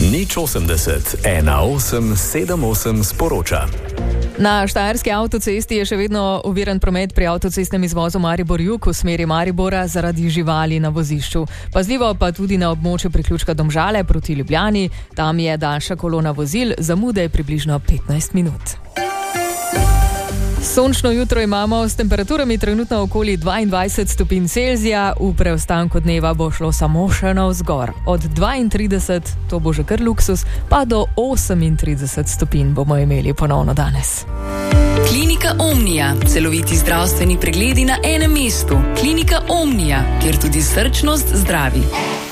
080 1878 sporoča. Na štajerski avtocesti je še vedno oviran promet pri avtocestnem izvozu Maribor-Jug v smeri Maribora zaradi živali na vozišču. Pazljivo pa tudi na območju priključka Domžale proti Ljubljani. Tam je daljša kolona vozil, zamude je približno 15 minut. Sončno jutro imamo s temperaturami trenutno okoli 22 stopinj Celzija, v preostanku dneva bo šlo samo še navzgor. Od 32, to bo že kar luksus, pa do 38 stopinj bomo imeli ponovno danes. Klinika Omnia. Celoviti zdravstveni pregledi na enem mestu. Klinika Omnia, kjer tudi srčnost zdravi.